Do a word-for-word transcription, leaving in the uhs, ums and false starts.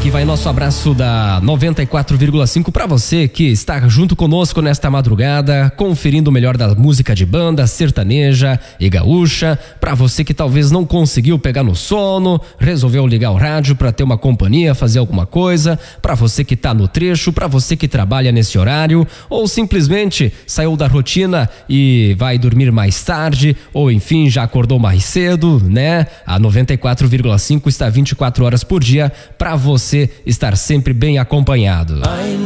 Aqui vai nosso abraço da noventa e quatro vírgula cinco para você que está junto conosco nesta madrugada, conferindo o melhor da música de banda, sertaneja e gaúcha. Para você que talvez não conseguiu pegar no sono, resolveu ligar o rádio para ter uma companhia, fazer alguma coisa. Para você que tá no trecho, para você que trabalha nesse horário ou simplesmente saiu da rotina e vai dormir mais tarde ou enfim já acordou mais cedo, né? A noventa e quatro vírgula cinco está vinte e quatro horas por dia para você estar sempre bem acompanhado.